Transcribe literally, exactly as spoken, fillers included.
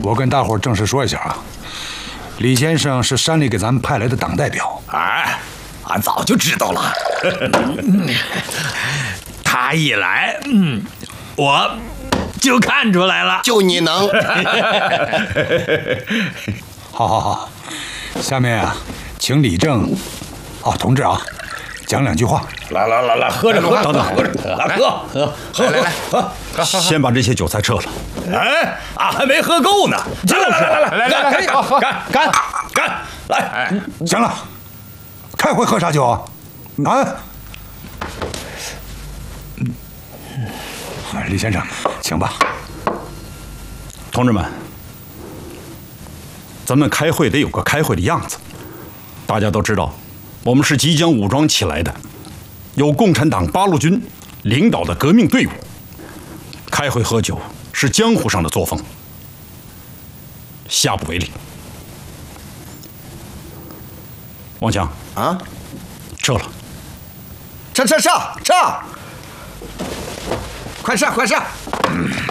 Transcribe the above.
我跟大伙正式说一下啊，李先生是山里给咱们派来的党代表。 哎，俺早就知道了。他一来，嗯，我就看出来了。 就你能。 好好好，下面啊，请李正，哦，同志啊，讲两句话。 来来来来，喝着喝着， 等等， 喝着，来喝喝喝来来喝。 先把这些酒菜撤了。 哎，俺还没喝够呢。来来来来来来来，干干干干！来，哎， 行了，开会喝啥酒啊？啊？李先生，请吧。 同志们，咱们开会得有个开会的样子。大家都知道，我们是即将武装起来的，由共产党八路军领导的革命队伍。开会喝酒是江湖上的作风，下不为例。王强啊， 撤了。 撤撤撤撤！快上快上！